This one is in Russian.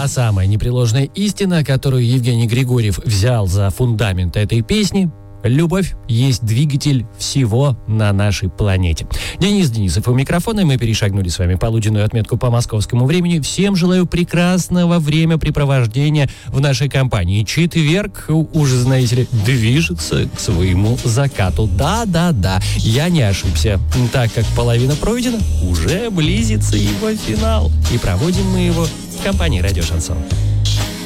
самая непреложная истина, которую Евгений Григорьев взял за фундамент этой песни: любовь есть двигатель всего на нашей планете. Денис Денисов у микрофона, и мы перешагнули с вами полуденную отметку по московскому времени. Всем желаю прекрасного времяпрепровождения в нашей компании. Четверг, уже, знаете ли, движется к своему закату. Да, я не ошибся. Так как половина пройдена, уже близится его финал. И проводим мы его в компании «Радио Шансон».